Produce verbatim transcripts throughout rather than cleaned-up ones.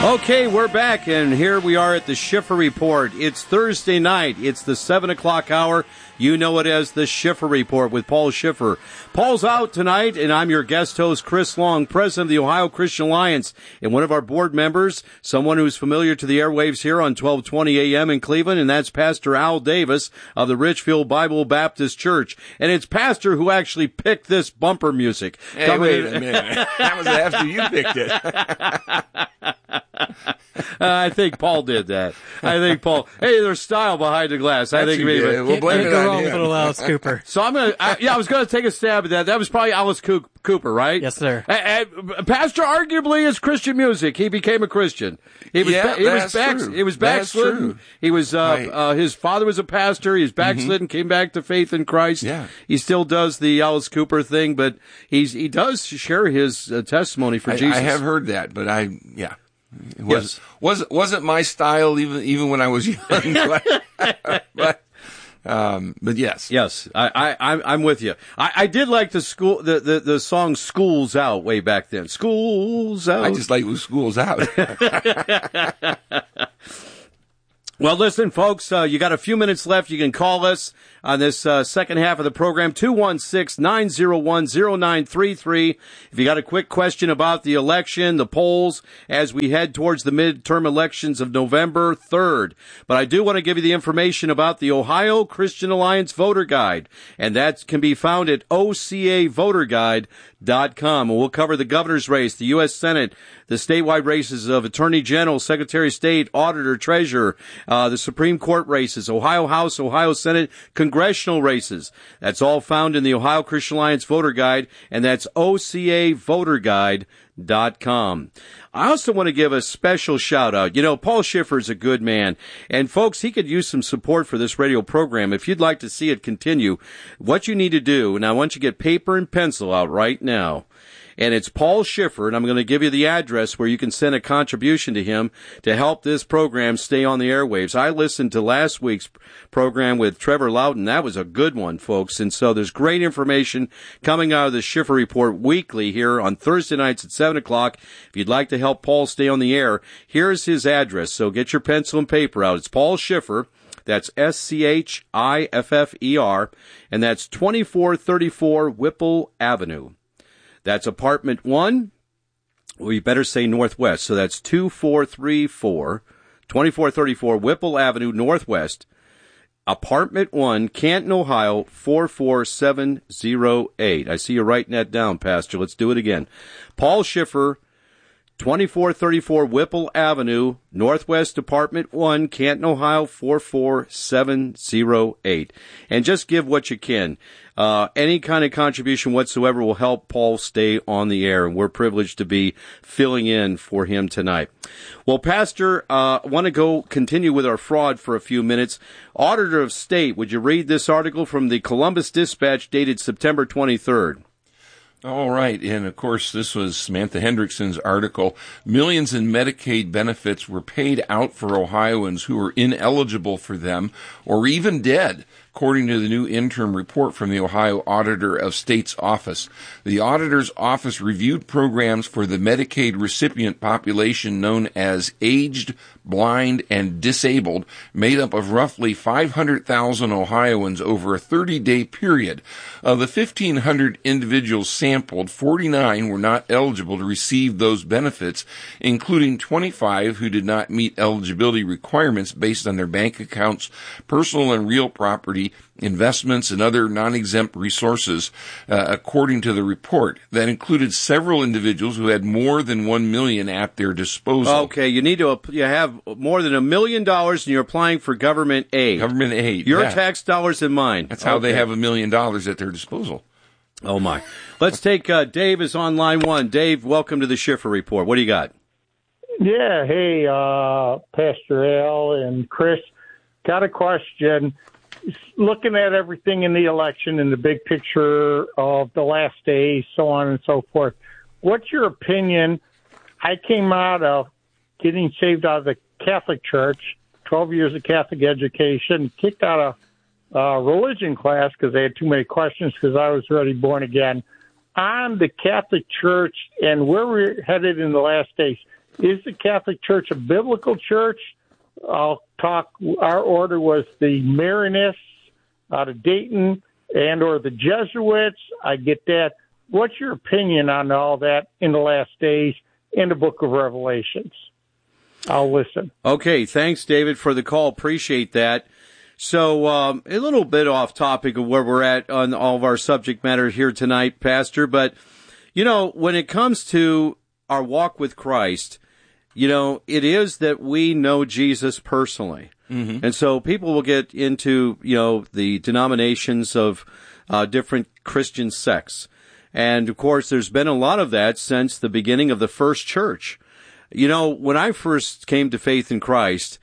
Okay, we're back, and here we are at the Schiffer Report. It's Thursday night. It's the seven o'clock hour. You know it as the Schiffer Report with Paul Schiffer. Paul's out tonight, and I'm your guest host, Chris Long, president of the Ohio Christian Alliance, and one of our board members, someone who's familiar to the airwaves here on twelve twenty A M in Cleveland, and that's Pastor Al Davis of the Richfield Bible Baptist Church. And it's Pastor who actually picked this bumper music. Hey, Coming wait in- a minute. That was after you picked it. Uh, I think Paul did that. I think Paul. Hey, there's style behind the glass. I That's think you maybe. did. We'll blame Can't it go on wrong him. with little Alice Cooper. So I'm gonna. I, yeah, I was gonna take a stab at that. That was probably Alice Coo- Cooper, right? Yes, sir. Uh, uh, Pastor arguably is Christian music. He became a Christian. He was. Yeah, ba- he was that's back. true. He was That's backslidden. true. He was. Uh, Right. uh, his father was a pastor. He was backslidden. Came back to faith in Christ. Yeah. He still does the Alice Cooper thing, but he's he does share his uh, testimony for I, Jesus. I have heard that, but I, yeah. It was, Yes. was, wasn't my style even, even when I was young. but, but, um, but yes. Yes, I, I, I'm, I'm with you. I, I did like the school, the, the, the song "School's Out" way back then. School's out. I just like when school's out. Well, listen, folks, uh, you got a few minutes left. You can call us on this uh, second half of the program, two one six, nine zero one, zero nine three three. If you got a quick question about the election, the polls, as we head towards the midterm elections of November third. But I do want to give you the information about the Ohio Christian Alliance Voter Guide, and that can be found at O C A voter guide dot com. And we'll cover the governor's race, the U S Senate, the statewide races of Attorney General, Secretary of State, Auditor, Treasurer, uh, the Supreme Court races, Ohio House, Ohio Senate, congressional races. That's all found in the Ohio Christian Alliance Voter Guide, and that's O C A voter guide dot com. I also want to give a special shout out. You know, Paul Schiffer is a good man, and folks, he could use some support for this radio program. If you'd like to see it continue, what you need to do, and I want you to get paper and pencil out right now, and it's Paul Schiffer, and I'm going to give you the address where you can send a contribution to him to help this program stay on the airwaves. I listened to last week's program with Trevor Loudon. That was a good one, folks. And so there's great information coming out of the Schiffer Report weekly here on Thursday nights at seven o'clock. If you'd like to help Paul stay on the air, here's his address. So get your pencil and paper out. It's Paul Schiffer. That's S C H I F F E R, and that's twenty-four thirty-four Whipple Avenue. That's apartment one. Well, you better say Northwest. So that's two four three four, twenty-four thirty-four Whipple Avenue, Northwest. Apartment one, Canton, Ohio, four four seven zero eight. I see you writing that down, Pastor. Let's do it again. Paul Schiffer, twenty-four thirty-four Whipple Avenue, Northwest, Apartment one, Canton, Ohio, four four seven zero eight. And just give what you can. Uh, any kind of contribution whatsoever will help Paul stay on the air, and we're privileged to be filling in for him tonight. Well, Pastor, uh, I want to go continue with our fraud for a few minutes. Auditor of State, would you read this article from the Columbus Dispatch dated September twenty-third? All right. And of course, this was Samantha Hendrickson's article. Millions in Medicaid benefits were paid out for Ohioans who were ineligible for them or even dead, according to the new interim report from the Ohio Auditor of State's office. The auditor's office reviewed programs for the Medicaid recipient population known as aged, blind, and disabled, made up of roughly five hundred thousand Ohioans over a thirty-day period. Of the fifteen hundred individuals sampled, forty-nine were not eligible to receive those benefits, including twenty-five who did not meet eligibility requirements based on their bank accounts, personal and real property, investments, and other non-exempt resources, uh, according to the report. That included several individuals who had more than one million dollars at their disposal. Okay, you need to you have more than a million dollars, and you're applying for government aid. Government aid. Your yeah. tax dollars and mine. That's how okay. they have a million dollars at their disposal. Oh my! Let's take uh, Dave is on line one. Dave, welcome to the Schiffer Report. What do you got? Yeah, hey, uh, Pastor Al and Chris, got a question. Looking at everything in the election and the big picture of the last days, so on and so forth, what's your opinion? I came out of getting saved out of the Catholic Church, twelve years of Catholic education, kicked out of uh, religion class because they had too many questions because I was already born again, on the Catholic Church and where we're headed in the last days. is the Catholic Church a biblical church? I'll talk. Our order was the Marianists out of Dayton and or the Jesuits. I get that. What's your opinion on all that in the last days in the book of Revelations? I'll listen. Okay, thanks, David, for the call. Appreciate that. So um, a little bit off topic of where we're at on all of our subject matter here tonight, Pastor, but, you know, when it comes to our walk with Christ, you know, it is that we know Jesus personally. Mm-hmm. And so people will get into, you know, the denominations of uh, different Christian sects. And, of course, there's been a lot of that since the beginning of the first church. You know, when I first came to faith in Christ,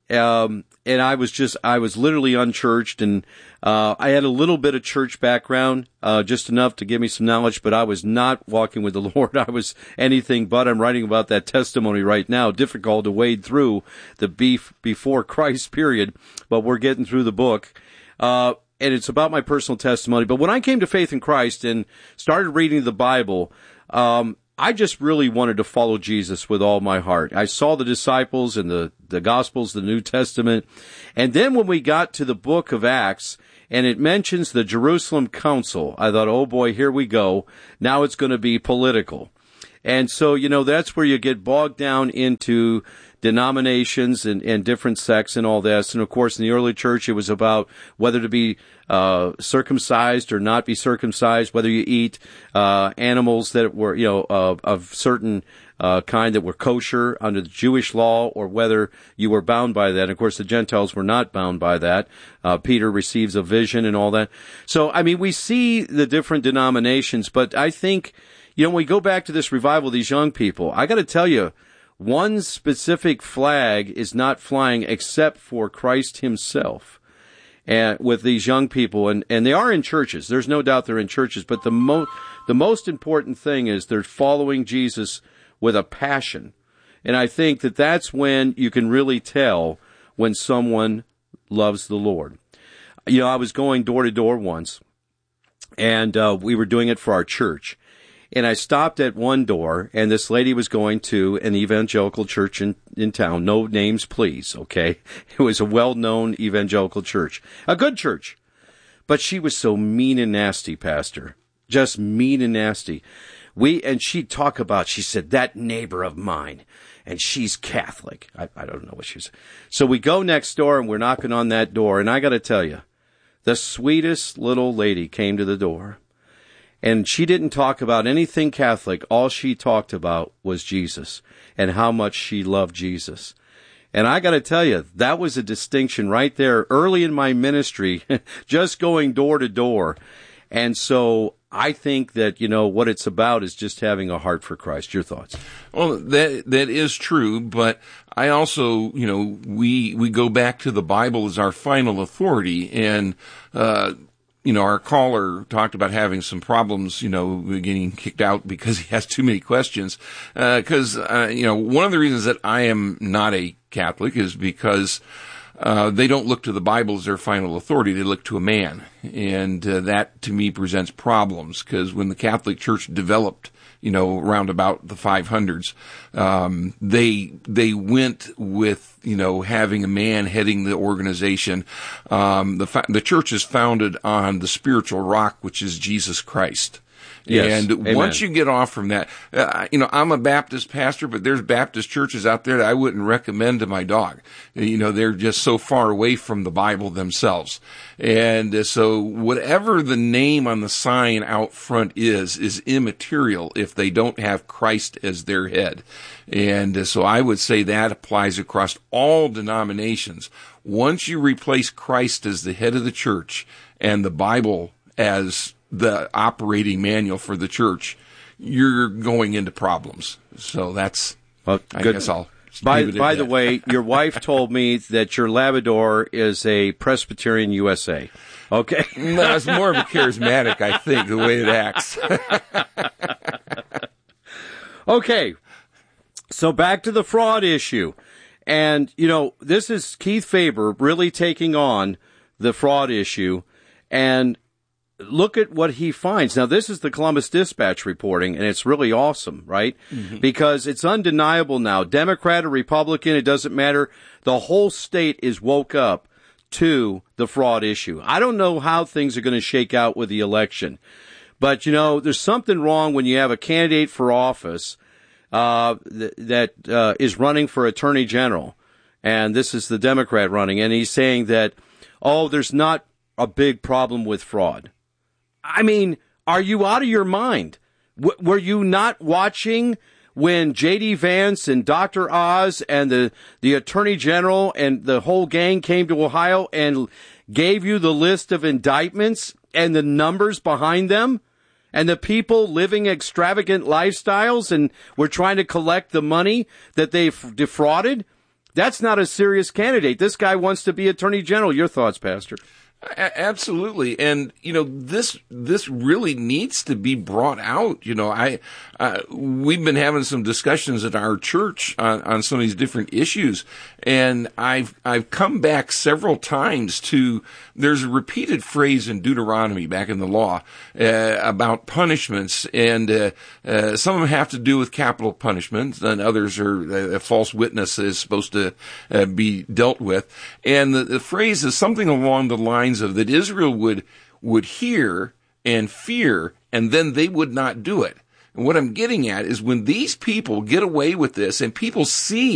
um, and I was just, I was literally unchurched, and uh, I had a little bit of church background, uh, just enough to give me some knowledge, but I was not walking with the Lord. I was anything but. I'm writing about that testimony right now. Difficult to wade through the beef before Christ period, but we're getting through the book. Uh, and it's about my personal testimony. But when I came to faith in Christ and started reading the Bible, um, I just really wanted to follow Jesus with all my heart. I saw the disciples in the, the Gospels, the New Testament. And then when we got to the book of Acts, and it mentions the Jerusalem Council, I thought, oh boy, here we go. Now it's going to be political. And so, you know, that's where you get bogged down into denominations and, and different sects and all this. And of course, in the early church, it was about whether to be uh circumcised or not be circumcised, whether you eat uh animals that were, you know, uh, of certain uh kind that were kosher under the Jewish law, or whether you were bound by that. And of course, the Gentiles were not bound by that. Uh Peter receives a vision and all that. So, I mean, we see the different denominations, but I think, you know, when we go back to this revival, these young people, I got to tell you, one specific flag is not flying except for Christ himself. And with these young people, and, and they are in churches. There's no doubt they're in churches, but the mo- the most important thing is they're following Jesus with a passion. And I think that that's when you can really tell when someone loves the Lord. You know, I was going door to door once, and uh, we were doing it for our church. And I stopped at one door, and this lady was going to an evangelical church in, in town. No names, please, okay? It was a well-known evangelical church. A good church. But she was so mean and nasty, Pastor. Just mean and nasty. We, and she'd talk about, she said, that neighbor of mine, and she's Catholic. I, I don't know what she was. So we go next door, and we're knocking on that door, and I got to tell you, the sweetest little lady came to the door. And she didn't talk about anything Catholic. All she talked about was Jesus and how much she loved Jesus. And I got to tell you, that was a distinction right there early in my ministry, just going door to door. And so I think that, you know, what it's about is just having a heart for Christ. Your thoughts? Well, that that is true, but I also, you know, we we go back to the Bible as our final authority, and uh you know, our caller talked about having some problems, you know, getting kicked out because he has too many questions. Because, uh, uh, you know, one of the reasons that I am not a Catholic is because uh, they don't look to the Bible as their final authority. They look to a man. And uh, that, to me, presents problems. Because when the Catholic Church developed, you know, around about the five hundreds, um, they, they went with, you know, having a man heading the organization. Um, the, fa- the church is founded on the spiritual rock, which is Jesus Christ. Yes, and amen. Once you get off from that, uh, you know, I'm a Baptist pastor, but there's Baptist churches out there that I wouldn't recommend to my dog. You know, they're just so far away from the Bible themselves. And uh, so whatever the name on the sign out front is, is immaterial if they don't have Christ as their head. And uh, so I would say that applies across all denominations. Once you replace Christ as the head of the church and the Bible as the operating manual for the church, you're going into problems. So that's, well, I good. guess I'll By, leave it at by that. the way, your wife told me that your Labrador is a Presbyterian U S A. Okay. No, it's more of a charismatic, I think, the way it acts. Okay. So back to the fraud issue. And, you know, this is Keith Faber really taking on the fraud issue. And look at what he finds. Now, this is the Columbus Dispatch reporting, and it's really awesome, right? Mm-hmm. Because it's undeniable now. Democrat or Republican, it doesn't matter. The whole state is woke up to the fraud issue. I don't know how things are going to shake out with the election. But, you know, there's something wrong when you have a candidate for office uh, th- that uh, is running for attorney general. And this is the Democrat running. And he's saying that, oh, there's not a big problem with fraud. I mean, are you out of your mind? W- were you not watching when J D. Vance and Doctor Oz and the, the attorney general and the whole gang came to Ohio and gave you the list of indictments and the numbers behind them? And the people living extravagant lifestyles and were trying to collect the money that they've defrauded? That's not a serious candidate. This guy wants to be attorney general. Your thoughts, Pastor? A- absolutely. And, you know, this, this really needs to be brought out. You know, I, uh, we've been having some discussions at our church on, on some of these different issues. And I've, I've come back several times to, there's a repeated phrase in Deuteronomy back in the law, uh, about punishments. And, uh, uh, some of them have to do with capital punishment, and others are, a false witness is supposed to uh, be dealt with. And the, the phrase is something along the lines of that Israel would would hear and fear, and then they would not do it. And what I'm getting at is when these people get away with this and people see